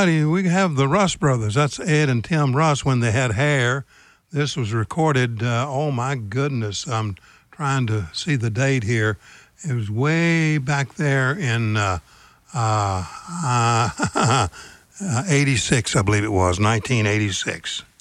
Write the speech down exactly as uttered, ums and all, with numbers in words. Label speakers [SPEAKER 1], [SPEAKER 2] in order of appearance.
[SPEAKER 1] righty, we have the Russ brothers. That's Ed and Tim Russ when they had hair. This was recorded, uh, oh my goodness, I'm trying to see the date here. It was way back there in uh, uh, uh, eighty-six, I believe it was, nineteen eighty-six.